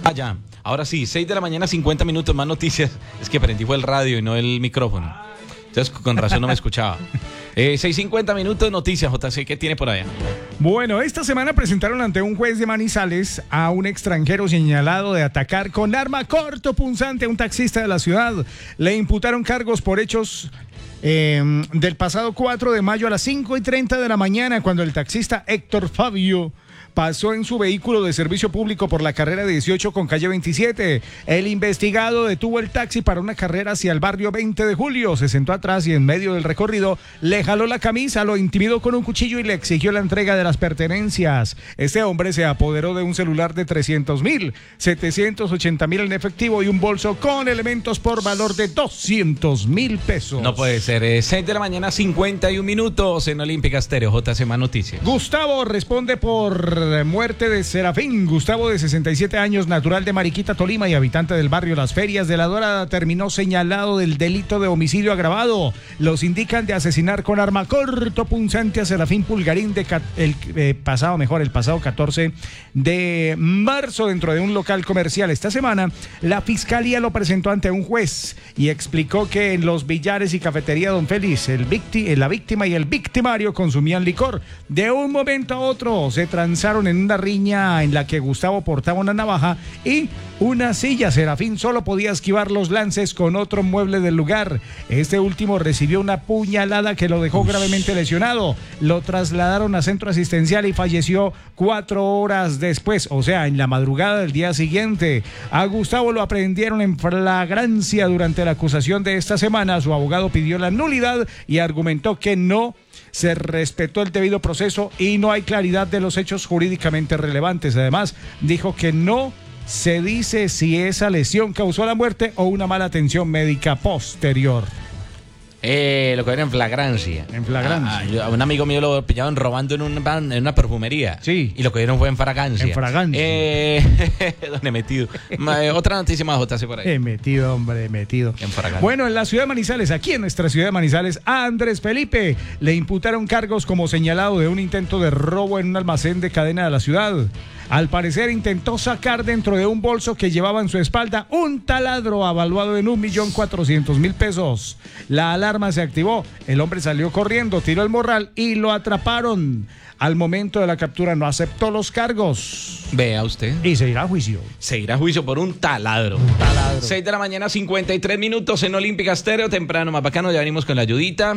Ah, ya. Ahora sí, 6 de la mañana, 50 minutos, más noticias. Es que prendí fue el radio y no el micrófono. Entonces, con razón no me escuchaba. 6:50 minutos, noticias, JC, ¿qué tiene por allá? Bueno, esta semana presentaron ante un juez de Manizales a un extranjero señalado de atacar con arma cortopunzante a un taxista de la ciudad. Le imputaron cargos por hechos del pasado 4 de mayo a las 5:30 de la mañana, cuando el taxista Héctor Fabio pasó en su vehículo de servicio público por la carrera 18 con calle 27. El investigado detuvo el taxi para una carrera hacia el barrio 20 de julio. Se sentó atrás y en medio del recorrido le jaló la camisa, lo intimidó con un cuchillo y le exigió la entrega de las pertenencias. Este hombre se apoderó de un celular de 300,000, 780,000 en efectivo y un bolso con elementos por valor de 200,000 pesos. No puede ser. 6 de la mañana, 51 minutos en Olímpica Estéreo. JC, más noticias. Gustavo responde por muerte de Serafín. Gustavo, de 67 años, natural de Mariquita, Tolima y habitante del barrio Las Ferias de La Dorada, terminó señalado del delito de homicidio agravado. Los indican de asesinar con arma cortopunzante a Serafín Pulgarín el pasado 14 de marzo dentro de un local comercial. Esta semana la fiscalía lo presentó ante un juez y explicó que en los billares y cafetería Don Félix, la víctima y el victimario consumían licor. De un momento a otro se transaron en una riña en la que Gustavo portaba una navaja y una silla. Serafín solo podía esquivar los lances con otro mueble del lugar. Este último recibió una puñalada que lo dejó gravemente lesionado. Lo trasladaron a centro asistencial y falleció 4 horas después, o sea, en la madrugada del día siguiente. A Gustavo lo aprehendieron en flagrancia durante la acusación de esta semana. Su abogado pidió la nulidad y argumentó que no se respetó el debido proceso y no hay claridad de los hechos jurídicamente relevantes. Además, dijo que no se dice si esa lesión causó la muerte o una mala atención médica posterior. Lo que era en flagrancia. En flagrancia. A un amigo mío lo pillaron robando en una perfumería. Sí. Y lo que dieron fue en fragancia. En fragancia. Don Emetido. Otra noticia más, JC, por ahí. Metido. En fragancia. Bueno, en la ciudad de Manizales, aquí en nuestra ciudad de Manizales, a Andrés Felipe le imputaron cargos como señalado de un intento de robo en un almacén de cadena de la ciudad. Al parecer intentó sacar dentro de un bolso que llevaba en su espalda un taladro avaluado en 1.400.000 pesos. La alarma se activó, el hombre salió corriendo, tiró el morral y lo atraparon. Al momento de la captura no aceptó los cargos. Vea usted. Y se irá a juicio. Se irá a juicio por un taladro. 6 de la mañana, 53 minutos en Olímpica Estéreo. Temprano, más bacano, ya venimos con la ayudita.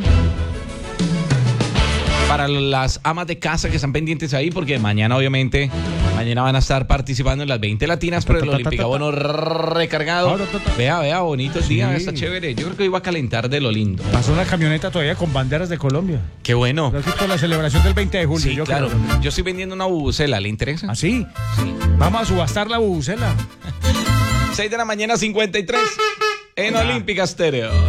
Para las amas de casa que están pendientes ahí, porque mañana van a estar participando en las 20 latinas, pero el Olímpica Bono recargado. Vea, bonito el día, está chévere. Yo creo que iba a calentar de lo lindo. Pasó una camioneta todavía con banderas de Colombia. Qué bueno. Gracias por la celebración del 20 de julio. Sí, claro. Yo estoy vendiendo una bubucela, ¿le interesa? ¿Ah, sí? Sí. Vamos a subastar la bubucela. 6 de la mañana, 53 en Olímpica Estéreo.